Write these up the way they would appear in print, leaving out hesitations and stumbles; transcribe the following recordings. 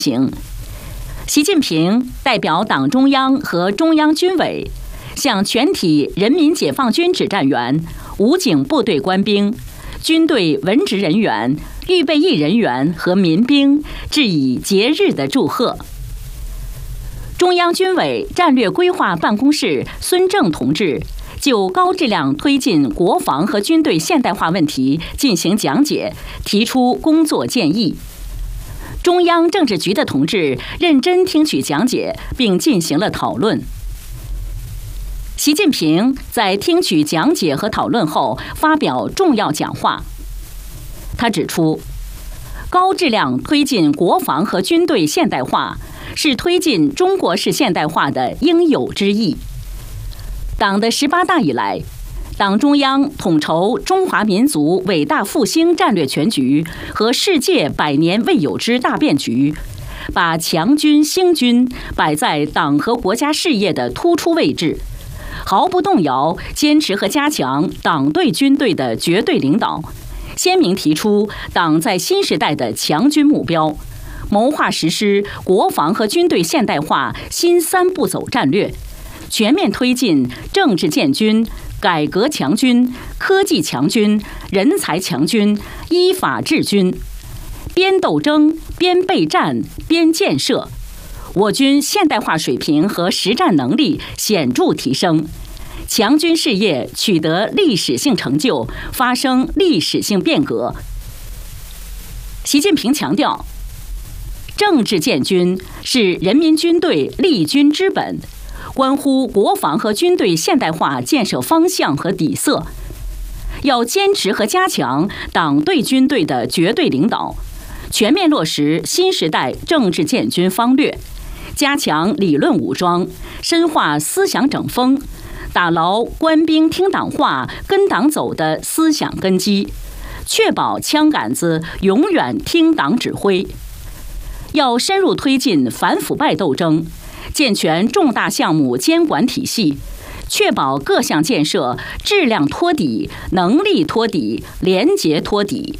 行。习近平代表党中央和中央军委，向全体人民解放军指战员、武警部队官兵、军队文职人员、预备役人员和民兵致以节日的祝贺。中央军委战略规划办公室孙正同志就高质量推进国防和军队现代化问题进行讲解，提出工作建议。中央政治局的同志认真听取讲解，并进行了讨论。习近平在听取讲解和讨论后发表重要讲话。他指出，高质量推进国防和军队现代化是推进中国式现代化的应有之义。党的18大以来，党中央统筹中华民族伟大复兴战略全局和世界百年未有之大变局，把强军兴军摆在党和国家事业的突出位置，毫不动摇坚持和加强党对军队的绝对领导，鲜明提出党在新时代的强军目标，谋划实施国防和军队现代化新3步走战略，全面推进政治建军、改革强军、科技强军、人才强军、依法治军，边斗争边备战边建设，我军现代化水平和实战能力显著提升，强军事业取得历史性成就，发生历史性变革。习近平强调，政治建军是人民军队立军之本，关乎国防和军队现代化建设方向和底色，要坚持和加强党对军队的绝对领导，全面落实新时代政治建军方略，加强理论武装，深化思想整风，打牢官兵听党话、跟党走的思想根基，确保枪杆子永远听党指挥。要深入推进反腐败斗争，健全重大项目监管体系，确保各项建设质量托底、能力托底、廉洁托底。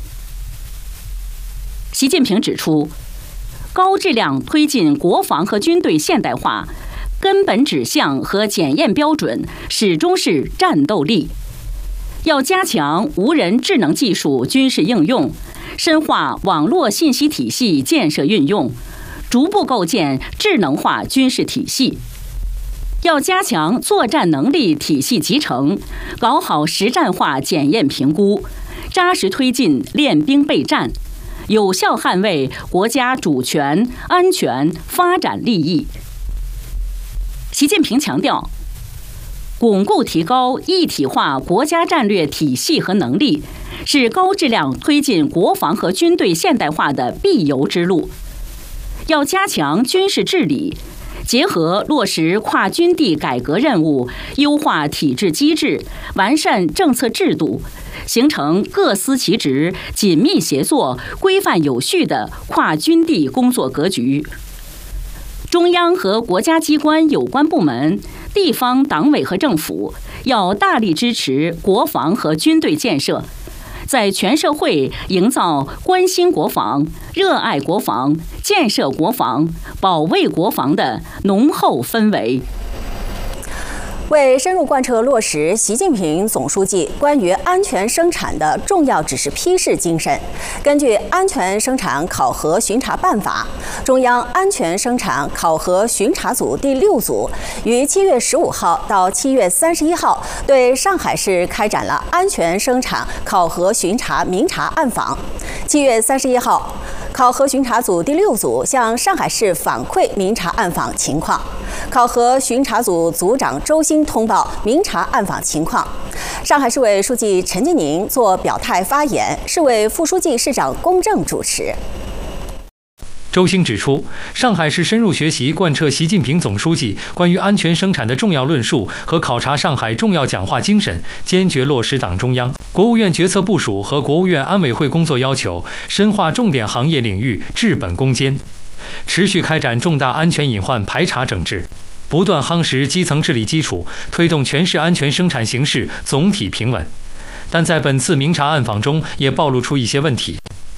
习近平指出，高质量推进国防和军队现代化，根本指向和检验标准始终是战斗力。要加强无人智能技术军事应用，深化网络信息体系建设运用，逐步构建智能化军事体系。要加强作战能力体系集成，搞好实战化检验评估，扎实推进练兵备战，有效捍卫国家主权、安全、发展利益。习近平强调，巩固提高一体化国家战略体系和能力，是高质量推进国防和军队现代化的必由之路。要加强军事治理，结合落实跨军地改革任务，优化体制机制，完善政策制度，形成各司其职、紧密协作、规范有序的跨军地工作格局。中央和国家机关有关部门、地方党委和政府要大力支持国防和军队建设，在全社会营造关心国防、热爱国防、建设国防、保卫国防的浓厚氛围。 为深入贯彻落实习近平总书记关于安全生产的重要指示批示精神，根据《安全生产考核巡查办法》，中央安全生产考核巡查组第6组于7月15号到7月31号对上海市开展了安全生产考核巡查明察暗访。7月31号，考核巡查组第6组向上海市反馈明察暗访情况，考核巡查组组长周鑫通报明察暗访情况。上海市委书记陈吉宁作表态发言，市委副书记、市长龚正主持。 周鑫指出，上海市深入学习贯彻习近平总书记关于安全生产的重要论述和考察上海重要讲话精神，坚决落实党中央、国务院决策部署和国务院安委会工作要求，深化重点行业领域治本攻坚，持续开展重大安全隐患排查整治，不断夯实基层治理基础，推动全市安全生产形势总体平稳。但在本次明察暗访中，也暴露出一些问题。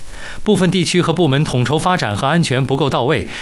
部分地区和部门统筹发展和安全不够到位，